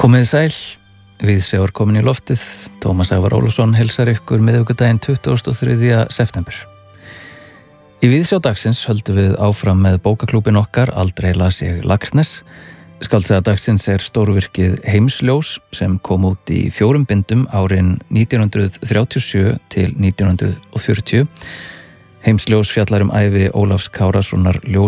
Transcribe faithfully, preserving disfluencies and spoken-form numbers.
Komið sæl, Viðsjá er komin í loftið, Tómas Ævar Ólafsson heilsar ykkur miðvikudaginn tuttugasta og þriðja september. Í Viðsjá dagsins höldum við áfram með bókaklúbbin okkar Aldrei las ég Laxness. Skáldsaga dagsins er stórvirkið Heimsljós sem kom út í fjórum bindum árin nítján hundruð þrjátíu og sjö til nítján hundruð fjörutíu. Heimsljós fjallar um ævi Ólafs Kárasonar ljós